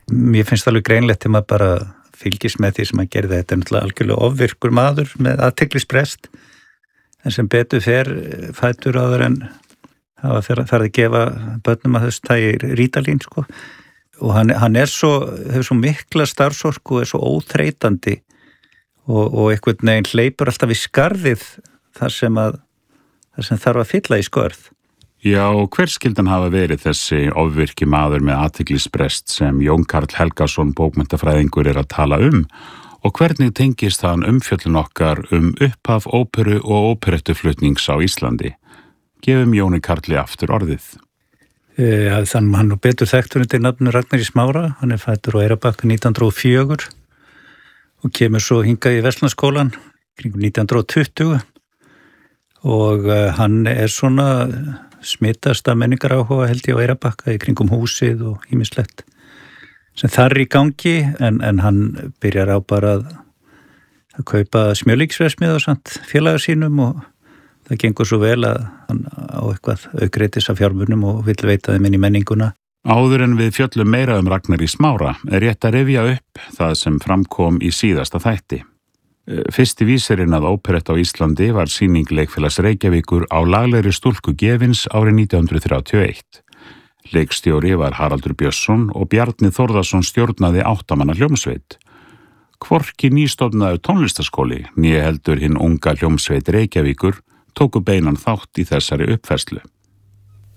Mér finnst alveg greinlegt þegar maður bara fylgist með því sem að gerði. Þetta náttúrulega algjörlega ofvirkur maður með athyglisbrest, en sem betur fer fætur áður en hafa farið að gefa börnum að þessu tagi Rítalín, sko. Og hann hefur svo mikla starfsorku og svo óþreytandi og einhvern veginn hleypur alltaf í skarðið þar sem þarf að fylla í skörð. Já, og hver skildan hafa verið þessi ofvirki maður með athyglisbrest sem Jón Karl Helgason bókmenntafræðingur að tala og hvernig tengist hann umfjöllun okkar upphaf óperu og óperettuflutnings á Íslandi? Gefum Jóni Karli aftur orðið. Þannig hann betur þekktur undir nafnu Ragnar í Smára. Hann fæddur á Eyrarbakka 1904 og kemur svo hingað í Verslunarskólann kringum 1920 og hann svona smitast af menningaráhuga held ég á Eyrarbakka í kringum húsið og ýmislegt sem þar í gangi, en hann byrjar á bara að kaupa smjörlíksverksmiðju og samt félaga sínum og það gengur svo vel að hann á eitthvað aukreitis af fjármunum og vill veita þeim inn í menninguna. Áður en við fjöllum meira Ragnar í Smára rétt að rifja upp það sem framkom í síðasta þætti. Fyrsti vísirinn að óperett á Íslandi var sýning Leikfélags Reykjavíkur á laglegri stúlku Gefins árið 1931. Leikstjóri var Haraldur Björnsson og Bjarni Þórðarsson stjórnaði 8 manna hljómsveit. Hvorki nýstofnaður tónlistaskóli né heldur hinn unga hljómsveit Reykjavíkur tóku beinan þátt í þessari uppfærslu.